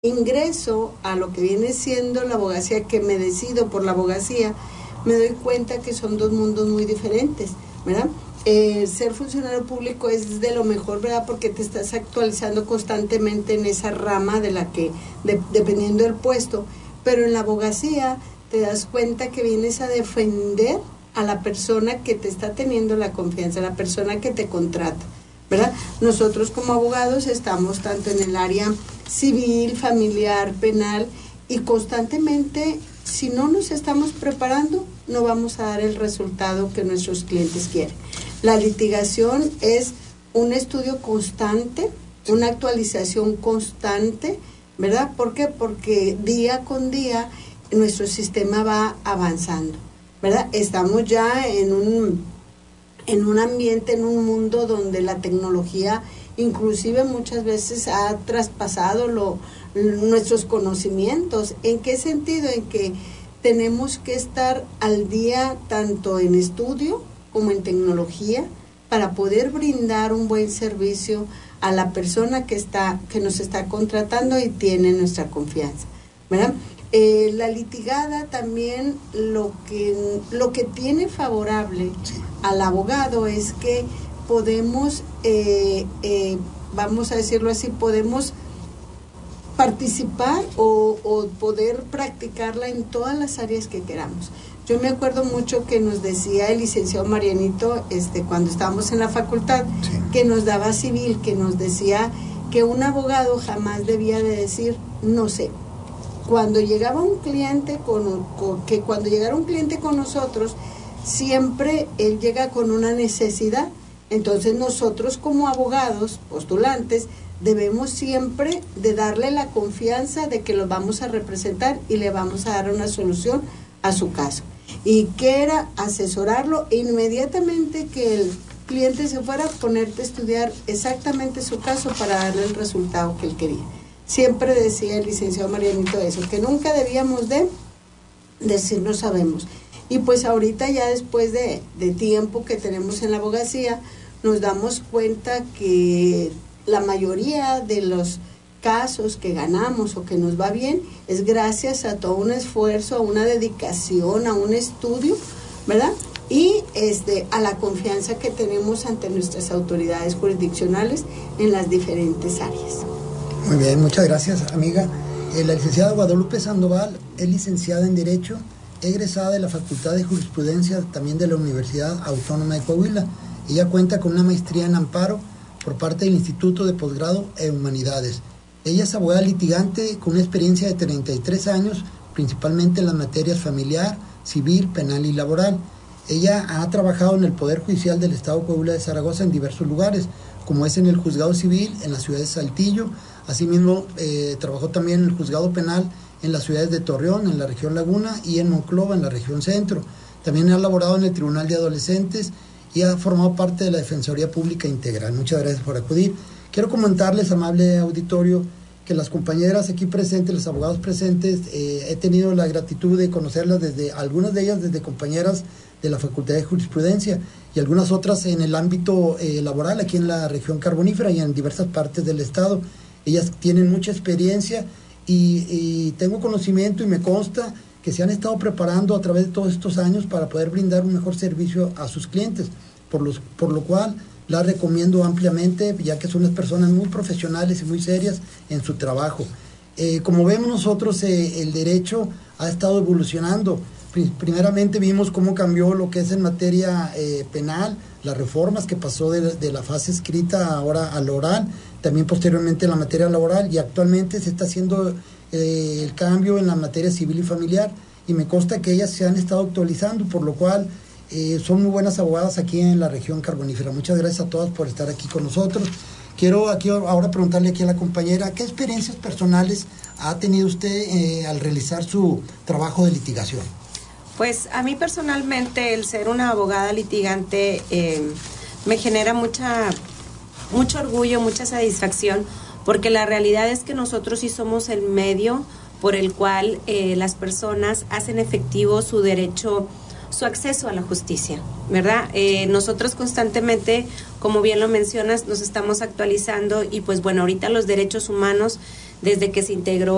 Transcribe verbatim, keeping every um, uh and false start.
ingreso a lo que viene siendo la abogacía, que me decido por la abogacía, me doy cuenta que son dos mundos muy diferentes, ¿verdad? Eh, ser funcionario público es de lo mejor, ¿verdad? Porque te estás actualizando constantemente en esa rama de la que, de, dependiendo del puesto, pero en la abogacía te das cuenta que vienes a defender a la persona que te está teniendo la confianza, a la persona que te contrata, ¿verdad? Nosotros como abogados estamos tanto en el área civil, familiar, penal, y constantemente, si no nos estamos preparando, no vamos a dar el resultado que nuestros clientes quieren. La litigación es un estudio constante, una actualización constante, ¿verdad? ¿Por qué? Porque día con día nuestro sistema va avanzando, ¿verdad? Estamos ya en un, en un ambiente, en un mundo donde la tecnología inclusive muchas veces ha traspasado lo, nuestros conocimientos. ¿En qué sentido? En que tenemos que estar al día tanto en estudio como en tecnología para poder brindar un buen servicio a la persona que está, que nos está contratando y tiene nuestra confianza, ¿verdad? Eh, la litigada también lo que, lo que tiene favorable al abogado es que podemos, eh, eh, vamos a decirlo así, podemos participar o, o poder practicarla en todas las áreas que queramos. Yo me acuerdo mucho que nos decía el licenciado Marianito, este, cuando estábamos en la facultad, sí, que nos daba civil, que nos decía que un abogado jamás debía de decir, no sé. Cuando llegaba un cliente con, con que cuando llegara un cliente con nosotros, siempre él llega con una necesidad. Entonces nosotros como abogados, postulantes, debemos siempre de darle la confianza de que lo vamos a representar y le vamos a dar una solución a su caso. Y que era asesorarlo e inmediatamente que el cliente se fuera, ponerte a estudiar exactamente su caso para darle el resultado que él quería. Siempre decía el licenciado Marianito eso, que nunca debíamos de decir no sabemos. Y pues ahorita ya después de, de tiempo que tenemos en la abogacía, nos damos cuenta que la mayoría de los casos que ganamos o que nos va bien es gracias a todo un esfuerzo, a una dedicación, a un estudio, ¿verdad? Y este, a la confianza que tenemos ante nuestras autoridades jurisdiccionales en las diferentes áreas. Muy bien, muchas gracias, amiga. Eh, la licenciada Guadalupe Sandoval es licenciada en Derecho, egresada de la Facultad de Jurisprudencia, también de la Universidad Autónoma de Coahuila. Ella cuenta con una maestría en Amparo por parte del Instituto de Posgrado en Humanidades. Ella es abogada litigante con una experiencia de treinta y tres años, principalmente en las materias familiar, civil, penal y laboral. Ella ha trabajado en el Poder Judicial del Estado de Coahuila de Zaragoza en diversos lugares, como es en el Juzgado Civil, en la ciudad de Saltillo. Asimismo, eh, trabajó también en el Juzgado Penal en las ciudades de Torreón, en la región Laguna, y en Monclova, en la región Centro. También ha laborado en el Tribunal de Adolescentes y ha formado parte de la Defensoría Pública Integral. Muchas gracias por acudir. Quiero comentarles, amable auditorio, que las compañeras aquí presentes, los abogados presentes, eh, he tenido la gratitud de conocerlas desde, algunas de ellas desde compañeras de la Facultad de Jurisprudencia y algunas otras en el ámbito eh, laboral aquí en la región carbonífera y en diversas partes del estado. Ellas tienen mucha experiencia y, y tengo conocimiento y me consta que se han estado preparando a través de todos estos años para poder brindar un mejor servicio a sus clientes, por, los, por lo cual las recomiendo ampliamente, ya que son unas personas muy profesionales y muy serias en su trabajo. Eh, como vemos nosotros, eh, el derecho ha estado evolucionando. Primeramente vimos cómo cambió lo que es en materia eh, penal, las reformas que pasó de, de la fase escrita ahora al oral, también posteriormente en la materia laboral, y actualmente se está haciendo eh, el cambio en la materia civil y familiar, y me consta que ellas se han estado actualizando, por lo cual eh, son muy buenas abogadas aquí en la región carbonífera. Muchas gracias a todas por estar aquí con nosotros. Quiero aquí ahora preguntarle aquí a la compañera, ¿qué experiencias personales ha tenido usted eh, al realizar su trabajo de litigación? Pues a mí personalmente el ser una abogada litigante eh, me genera mucha, mucho orgullo, mucha satisfacción, porque la realidad es que nosotros sí somos el medio por el cual eh, las personas hacen efectivo su derecho, su acceso a la justicia, ¿verdad? Eh, nosotros constantemente, como bien lo mencionas, nos estamos actualizando y pues bueno, ahorita los derechos humanos, desde que se integró